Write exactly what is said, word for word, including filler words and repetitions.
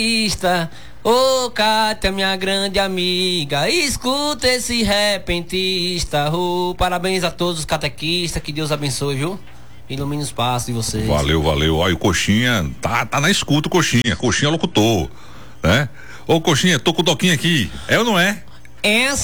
Ô Cátia, minha grande amiga, escuta esse repentista. Oh, parabéns a todos os catequistas, que Deus abençoe, viu? Ilumine os passos de vocês. Valeu, valeu. Olha, o Coxinha, tá, tá na escuta o Coxinha, Coxinha locutor, né? Ô Coxinha, tô com o Doquinha aqui, é ou não é? É